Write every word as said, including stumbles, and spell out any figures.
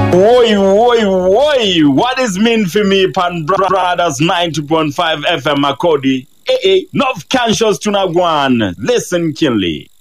Oi, oi, oi, what is mean for me, Pan Brothers ninety point five F M Makodi? Eh, eh, North Conscious Tunagwan. Listen, Kinley.